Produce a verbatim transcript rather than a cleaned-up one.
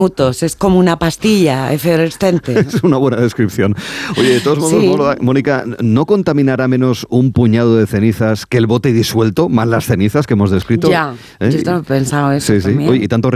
minutos, es como una pastilla efervescente. Es una buena descripción. Oye, de todos modos, Sí. Mónica, ¿no contaminará menos un puñado de cenizas que el bote disuelto, más las cenizas que hemos descrito? Ya, ¿Eh? yo estaba pensado eso Sí, sí. también. Oye, y tanto